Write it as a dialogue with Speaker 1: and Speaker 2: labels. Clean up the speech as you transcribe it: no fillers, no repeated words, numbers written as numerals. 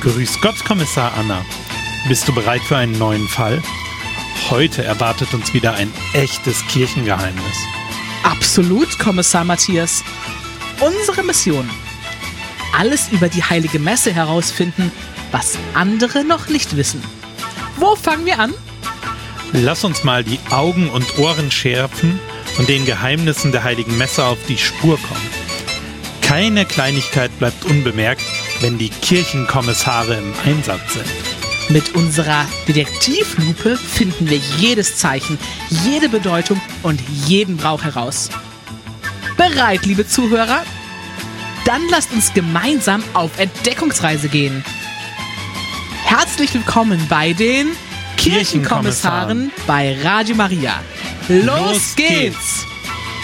Speaker 1: Grüß Gott, Kommissar Anna. Bist du bereit für einen neuen Fall? Heute erwartet uns wieder ein echtes Kirchengeheimnis.
Speaker 2: Absolut, Kommissar Matthias. Unsere Mission: alles über die Heilige Messe herausfinden, was andere noch nicht wissen. Wo fangen wir an?
Speaker 1: Lass uns mal die Augen und Ohren schärfen und den Geheimnissen der Heiligen Messe auf die Spur kommen. Keine Kleinigkeit bleibt unbemerkt, wenn die Kirchenkommissare im Einsatz sind.
Speaker 2: Mit unserer Detektivlupe finden wir jedes Zeichen, jede Bedeutung und jeden Brauch heraus. Bereit, liebe Zuhörer? Dann lasst uns gemeinsam auf Entdeckungsreise gehen. Herzlich willkommen bei den Kirchenkommissaren bei Radio Maria. Los geht's!